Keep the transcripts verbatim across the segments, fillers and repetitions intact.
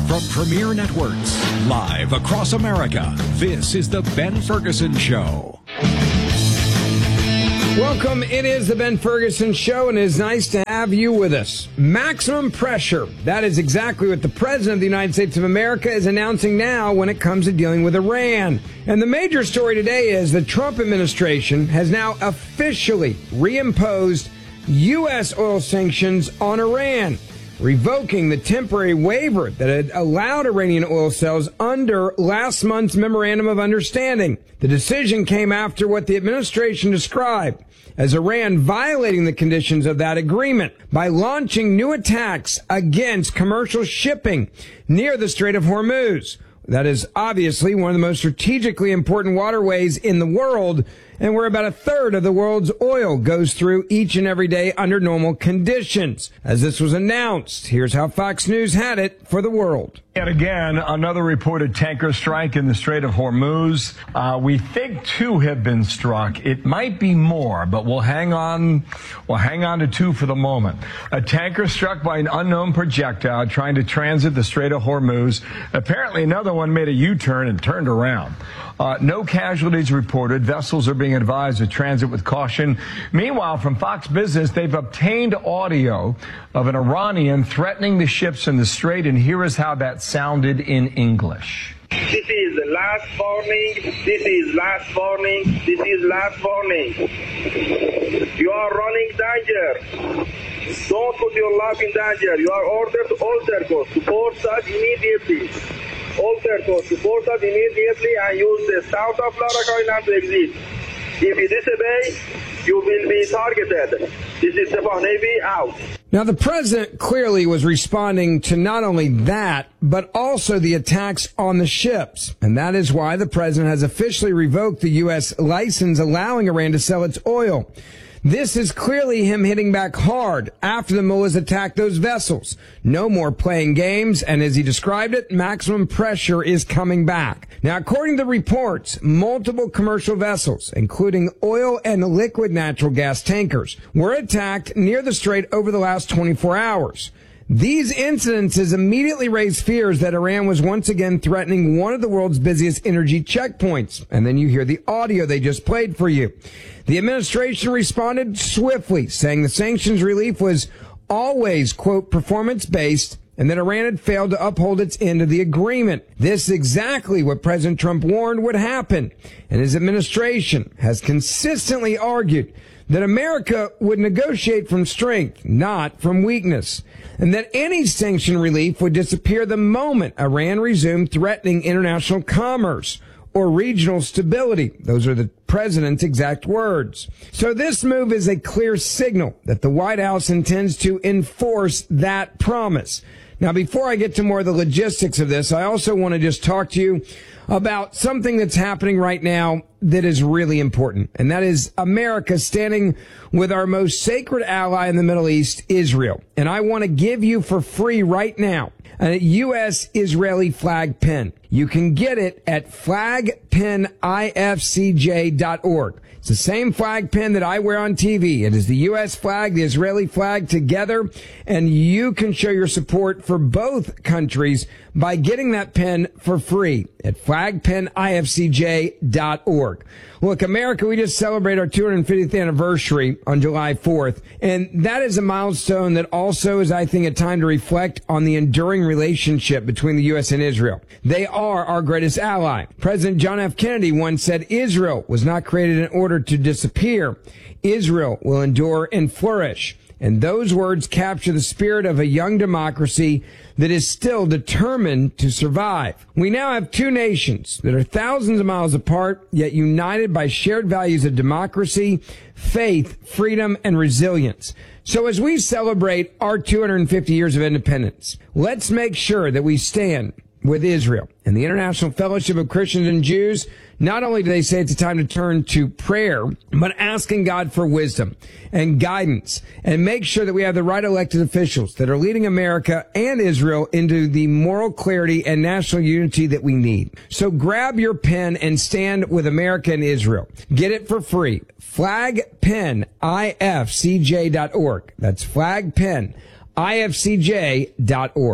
From Premier Networks, live across America, this is The Ben Ferguson Show. Welcome. It is The Ben Ferguson Show, and it is nice to have you with us. Maximum pressure. That is exactly what the President of the United States of America is announcing now when it comes to dealing with Iran. And the major story today is the Trump administration has now officially reimposed U S oil sanctions on Iran, revoking the temporary waiver that had allowed Iranian oil sales under last month's Memorandum of Understanding. The decision came after what the administration described as Iran violating the conditions of that agreement by launching new attacks against commercial shipping near the Strait of Hormuz. That is obviously one of the most strategically important waterways in the world, and where about a third of the world's oil goes through each and every day under normal conditions. As this was announced, here's how Fox News had it for the world. And again, another reported tanker strike in the Strait of Hormuz. Uh, we think two have been struck. It might be more, but we'll hang on. We'll hang on to two for the moment. A tanker struck by an unknown projectile trying to transit the Strait of Hormuz. Apparently, another one made a U-turn and turned around. Uh, no casualties reported. Vessels are being advised to transit with caution. Meanwhile, from Fox Business, they've obtained audio of an Iranian threatening the ships in the strait, and here is how that sounded in English. This is the last warning. This is last warning. This is last warning. You are running danger. Don't put your life in danger. You are ordered to alter course, to port us immediately. Alter course, to port us immediately and use the south of Florida Island to exit. If you disobey, you will be targeted. This is the Navy out. Now, the president clearly was responding to not only that, but also the attacks on the ships. And that is why the president has officially revoked the U S license allowing Iran to sell its oil. This is clearly him hitting back hard after the mullahs attacked those vessels. No more playing games, and as he described it, maximum pressure is coming back. Now, according to reports, multiple commercial vessels, including oil and liquid natural gas tankers, were attacked near the strait over the last twenty-four hours. These incidences immediately raised fears that Iran was once again threatening one of the world's busiest energy checkpoints. And then you hear the audio they just played for you. The administration responded swiftly, saying the sanctions relief was always, quote, performance-based, and that Iran had failed to uphold its end of the agreement. This is exactly what President Trump warned would happen. And his administration has consistently argued that America would negotiate from strength, not from weakness, and that any sanction relief would disappear the moment Iran resumed threatening international commerce or regional stability. Those are the president's exact words. So this move is a clear signal that the White House intends to enforce that promise. Now, before I get to more of the logistics of this, I also want to just talk to you about something that's happening right now that is really important, and that is America standing with our most sacred ally in the Middle East, Israel. And I want to give you for free right now a U S Israeli flag pin. You can get it at flag pin I F C J dot org. It's the same flag pin that I wear on T V. It is the U S flag, the Israeli flag together, and you can show your support for both countries by getting that pin for free at flag pin I F C J dot org. Look, America, we just celebrate our two hundred fiftieth anniversary on July fourth, and that is a milestone that also is, I think, a time to reflect on the enduring relationship between the U S and Israel. They are our greatest ally. President John F. Kennedy once said Israel was not created in order to disappear. Israel will endure and flourish. And those words capture the spirit of a young democracy that is still determined to survive. We now have two nations that are thousands of miles apart, yet united by shared values of democracy, faith, freedom, and resilience. So as we celebrate our two hundred fifty years of independence, let's make sure that we stand with Israel and the International Fellowship of Christians and Jews. Not only do they say it's a time to turn to prayer, but asking God for wisdom and guidance, and make sure that we have the right elected officials that are leading America and Israel into the moral clarity and national unity that we need. So grab your pen and stand with America and Israel. Get it for free. flag pin I F C J dot org. That's flag pin I F C J dot org.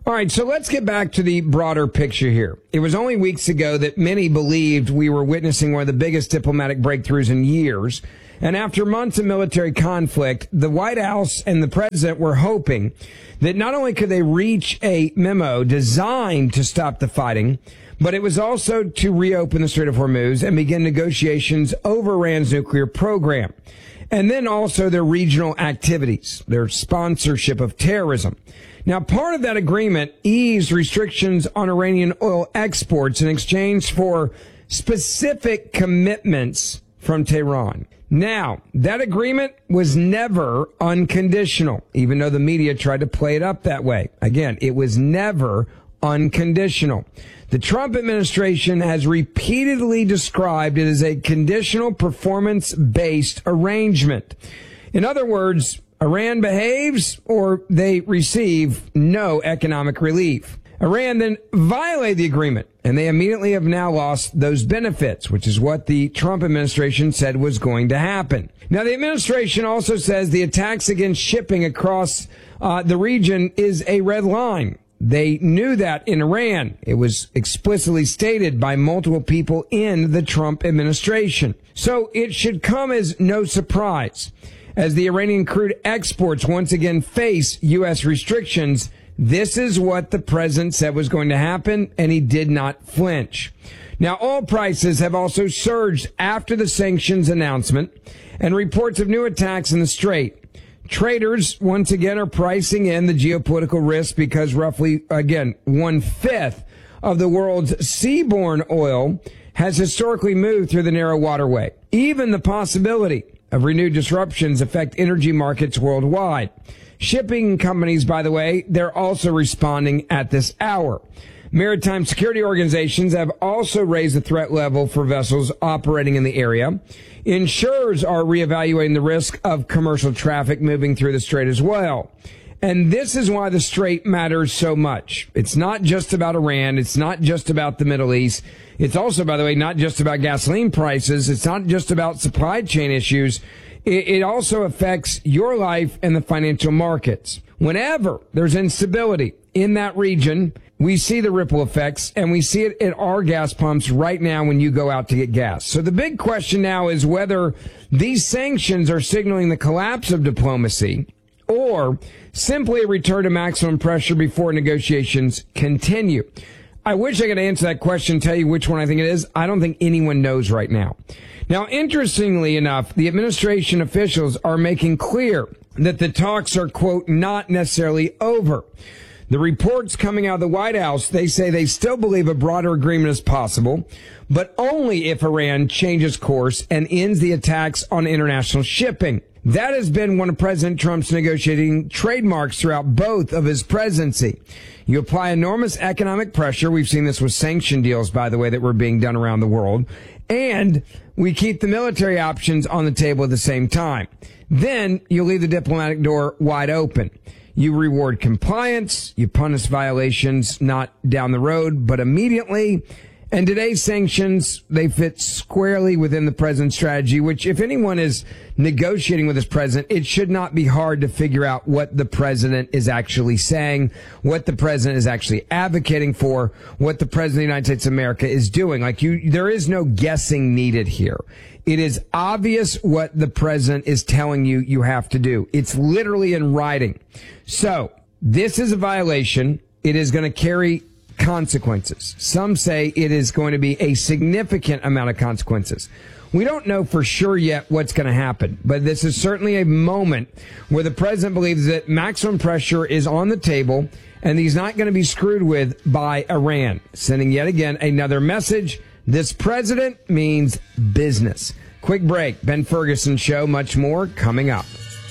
All right, so let's get back to the broader picture here. It was only weeks ago that many believed we were witnessing one of the biggest diplomatic breakthroughs in years. And after months of military conflict, the White House and the president were hoping that not only could they reach a memo designed to stop the fighting, but it was also to reopen the Strait of Hormuz and begin negotiations over Iran's nuclear program. And then also their regional activities, their sponsorship of terrorism. Now, part of that agreement eased restrictions on Iranian oil exports in exchange for specific commitments from Tehran. Now, that agreement was never unconditional, even though the media tried to play it up that way. Again, it was never unconditional. The Trump administration has repeatedly described it as a conditional performance-based arrangement. In other words, Iran behaves or they receive no economic relief. Iran then violated the agreement, and they immediately have now lost those benefits, which is what the Trump administration said was going to happen. Now, the administration also says the attacks against shipping across uh, the region is a red line. They knew that in Iran. It was explicitly stated by multiple people in the Trump administration. So it should come as no surprise. As the Iranian crude exports once again face U S restrictions, this is what the president said was going to happen, and he did not flinch. Now, oil prices have also surged after the sanctions announcement and reports of new attacks in the Strait. Traders, once again, are pricing in the geopolitical risk because roughly, again, one-fifth of the world's seaborne oil has historically moved through the narrow waterway. Even the possibility of renewed disruptions affect energy markets worldwide. Shipping companies, by the way, they're also responding at this hour. Maritime security organizations have also raised the threat level for vessels operating in the area. Insurers are reevaluating the risk of commercial traffic moving through the strait as well. And this is why the strait matters so much. It's not just about Iran. It's not just about the Middle East. It's also, by the way, not just about gasoline prices. It's not just about supply chain issues. It also affects your life and the financial markets. Whenever there's instability in that region, we see the ripple effects, and we see it at our gas pumps right now when you go out to get gas. So the big question now is whether these sanctions are signaling the collapse of diplomacy or simply a return to maximum pressure before negotiations continue. I wish I could answer that question, tell you which one I think it is. I don't think anyone knows right now. Now, interestingly enough, the administration officials are making clear that the talks are, quote, not necessarily over. The reports coming out of the White House, they say they still believe a broader agreement is possible, but only if Iran changes course and ends the attacks on international shipping. That has been one of President Trump's negotiating trademarks throughout both of his presidency. You apply enormous economic pressure. We've seen this with sanction deals, by the way, that were being done around the world. And we keep the military options on the table at the same time. Then you leave the diplomatic door wide open. You reward compliance. You punish violations not down the road, but immediately. And today's sanctions, they fit squarely within the president's strategy, which if anyone is negotiating with this president, it should not be hard to figure out what the president is actually saying, what the president is actually advocating for, what the president of the United States of America is doing. Like you, there is no guessing needed here. It is obvious what the president is telling you you have to do. It's literally in writing. So this is a violation. It is going to carry consequences. Some say it is going to be a significant amount of consequences. We don't know for sure yet what's going to happen, but this is certainly a moment where the president believes that maximum pressure is on the table and he's not going to be screwed with by Iran, sending yet again another message. This president means business. Quick break. Ben Ferguson Show. Much more coming up.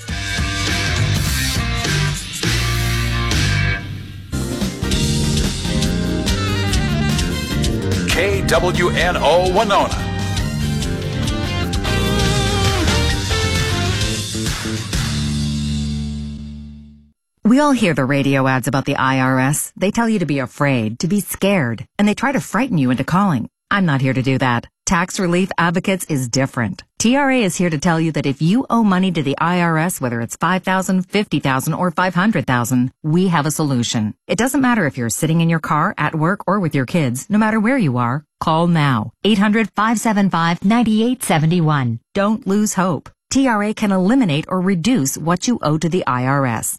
K W N O Winona. We all hear the radio ads about the I R S. They tell you to be afraid, to be scared, and they try to frighten you into calling. I'm not here to do that. Tax Relief Advocates is different. T R A is here to tell you that if you owe money to the I R S, whether it's five thousand dollars, fifty thousand dollars, or five hundred thousand dollars, we have a solution. It doesn't matter if you're sitting in your car, at work, or with your kids. No matter where you are, call now. eight hundred, five seven five, nine eight seven one. Don't lose hope. T R A can eliminate or reduce what you owe to the I R S.